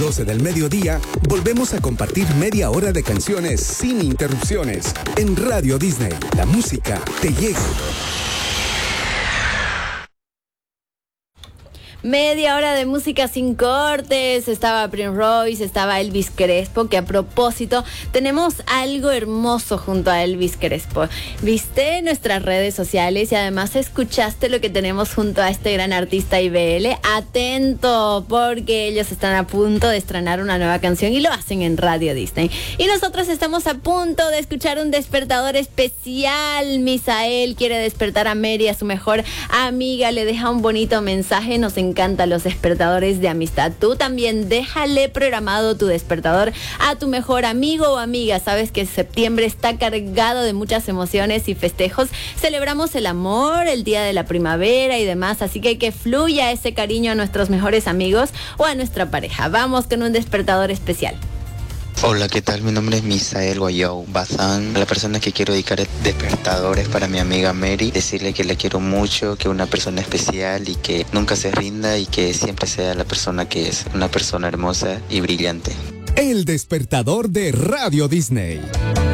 12 del mediodía, volvemos a compartir media hora de canciones sin interrupciones. En Radio Disney, la música te llega. Media hora de música sin cortes. Estaba Prince Royce, estaba Elvis Crespo, que a propósito tenemos algo hermoso junto a Elvis Crespo. Viste nuestras redes sociales y además escuchaste lo que tenemos junto a este gran artista IBL. Atento, porque ellos están a punto de estrenar una nueva canción y lo hacen en Radio Disney. Y nosotros estamos a punto de escuchar un despertador especial. Misael quiere despertar a Mary, a su mejor amiga, le deja un bonito mensaje. Nos encantan los despertadores de amistad. Tú también déjale programado tu despertador a tu mejor amigo o amiga. Sabes que septiembre está cargado de muchas emociones y festejos. Celebramos el amor, el día de la primavera y demás, así que fluya ese cariño a nuestros mejores amigos o a nuestra pareja. Vamos con un despertador especial. Hola, ¿qué tal? Mi nombre es Misael Guayau Bazán. La persona que quiero dedicar despertadores para mi amiga Mary. Decirle que la quiero mucho, que es una persona especial y que nunca se rinda y que siempre sea la persona que es, una persona hermosa y brillante. El despertador de Radio Disney.